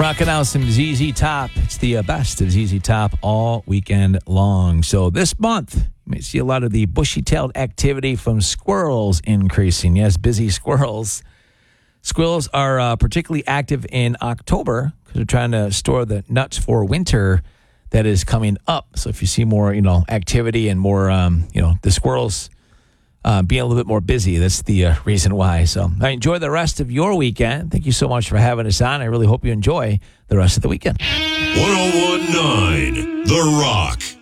Rocking out some ZZ Top. It's the best of ZZ Top all weekend long. So this month, you may see a lot of the bushy-tailed activity from squirrels increasing. Yes, busy squirrels. Squirrels are particularly active in October because they're trying to store the nuts for winter that is coming up. So if you see more, activity and more, the squirrels being a little bit more busy, that's the reason why. So enjoy the rest of your weekend. Thank you so much for having us on. I really hope you enjoy the rest of the weekend. 101.9 The Rock.